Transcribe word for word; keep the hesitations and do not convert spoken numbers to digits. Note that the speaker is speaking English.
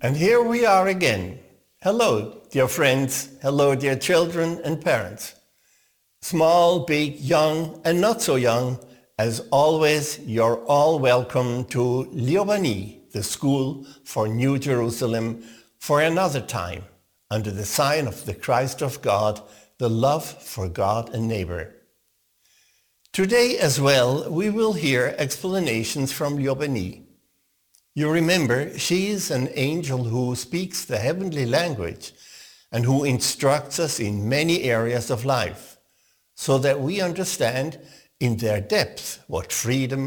And here we are again. Hello, dear friends. Hello, dear children and parents. Small, big, young, and not so young. As always, you're all welcome to Liobani, the School for New Jerusalem, for another time, under the sign of the Christ of God, the love for God and neighbor. Today as well, we will hear explanations from Liobani. You remember, she is an angel who speaks the heavenly language and who instructs us in many areas of life, so that we understand in their depth what freedom